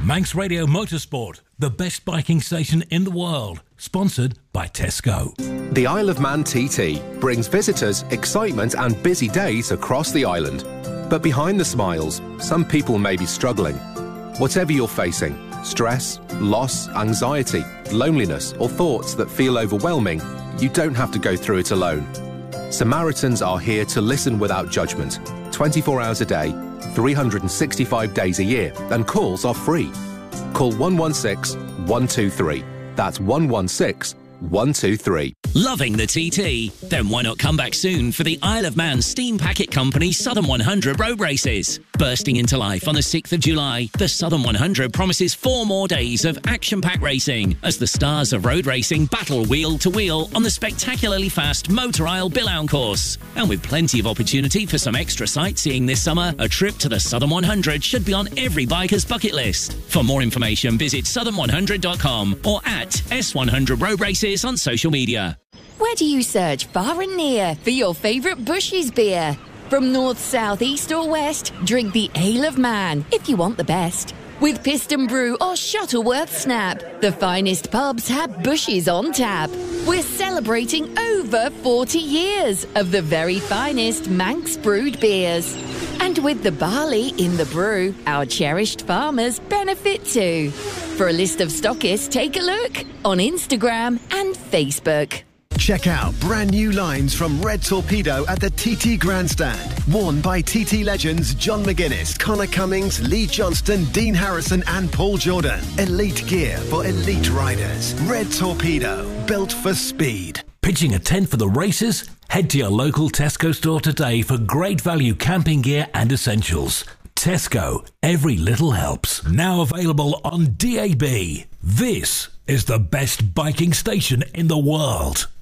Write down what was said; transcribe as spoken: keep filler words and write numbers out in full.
Manx Radio Motorsport, the best biking station in the world. Sponsored by Tesco. The Isle of Man T T brings visitors excitement and busy days across the island. But behind the smiles, some people may be struggling. Whatever you're facing, stress, loss, anxiety, loneliness, or thoughts that feel overwhelming, you don't have to go through it alone. Samaritans are here to listen without judgment, twenty-four hours a day, three hundred sixty-five days a year, and calls are free. Call one one six, one two three. That's one one six, one two three. Loving the T T? Then why not come back soon for the Isle of Man Steam Packet Company Southern one hundred road races? Bursting into life on the sixth of July, the Southern one hundred promises four more days of action-packed racing as the stars of road racing battle wheel to wheel on the spectacularly fast Motor Isle Billown course. And with plenty of opportunity for some extra sightseeing this summer, a trip to the Southern one hundred should be on every biker's bucket list. For more information, visit southern one hundred dot com or at S one hundred Road Races on social media. Where do you search far and near for your favourite Bush's beer? From north, south, east or west, drink the Ale of Man if you want the best. With Piston Brew or Shuttleworth Snap, the finest pubs have Bush's on tap. We're celebrating over forty years of the very finest Manx brewed beers. And with the barley in the brew, our cherished farmers benefit too. For a list of stockists, take a look on Instagram and Facebook. Check out brand new lines from Red Torpedo at the T T Grandstand. Worn by T T legends John McGuinness, Connor Cummings, Lee Johnston, Dean Harrison and Paul Jordan. Elite gear for elite riders. Red Torpedo, built for speed. Pitching a tent for the races? Head to your local Tesco store today for great value camping gear and essentials. Tesco, every little helps. Now available on D A B. This is the best biking station in the world.